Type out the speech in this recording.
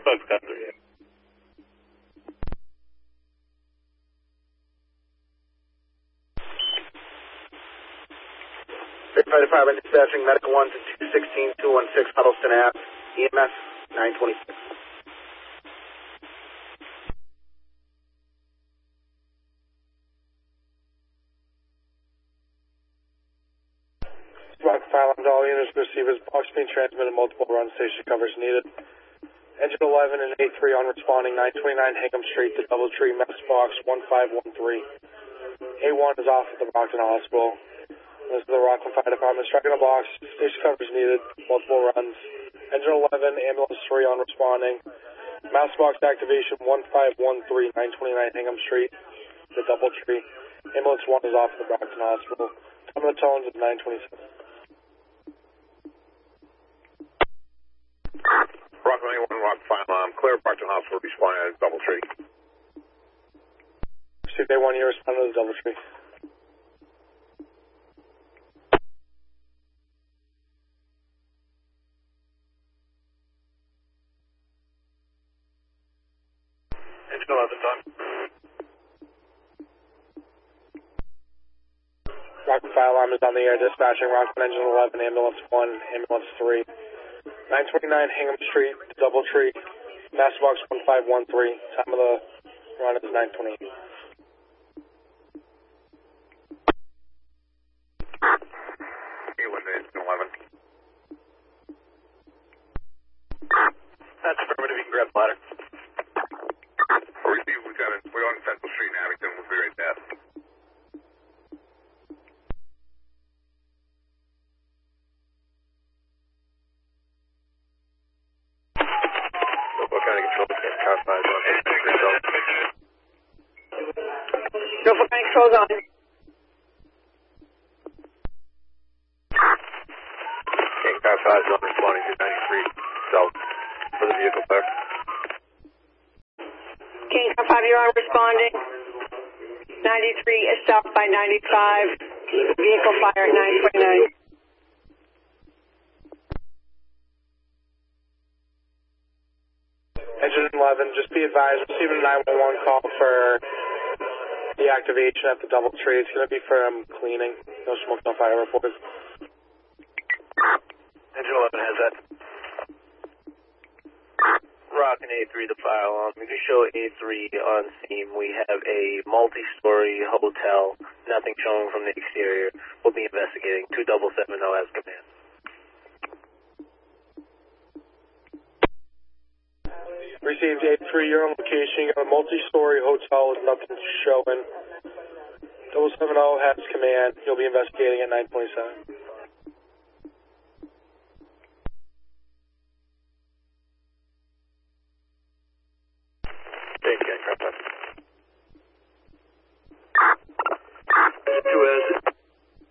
Bugs Country, yeah. 5 Department dispatching medical 1 to 216-216 Huddleston Ave, EMS 926. Rock file on all units, receivers, box being transmitted, multiple run station covers needed. Engine 11 and 83 on responding, 929 Hingham Street to Doubletree, mess box 1513. A1 is off at the Brockton Hospital. This is the Rockland Fire Department, striking a box, station covers needed, multiple runs. Engine 11, ambulance 3 on responding. Mass box activation 1513, 929 Hingham Street to Doubletree. Ambulance 1 is off at the Brockton Hospital. Time of the tones is 927. Rockland A1, Rock File, clear Brockton Hospital, responding at Doubletree. Received A1, you responded to Doubletree. Engine 11 done. Rockland Fire Alarm is on the air, dispatching Rockland Engine 11, ambulance 1, ambulance 3. 929 Hingham Street, Doubletree, mass box 1513. Time of the run is 928. A1 to Engine 11. That's affirmative, you can grab the ladder. Receive, we're on Central Street in Abington, we'll be right there. Norfolk County Control's on. King Car 5 is on responding to 93 south for the vehicle fire. King Car 5, you're on responding. 93 is stopped by 95. Vehicle fire at 929. Engine 11, just be advised, receiving a 911 call for deactivation at the Doubletree. It's going to be from cleaning. No smoke, no fire reported. Engine 11 has that. Rock and A3 the fire alarm. If you show A3 on scene, we have a multi-story hotel, nothing showing from the exterior. We'll be investigating. 2770 as command. Received A3, you're on location. You got a multi-story hotel with nothing showing. 770 has command. You'll be investigating at 927.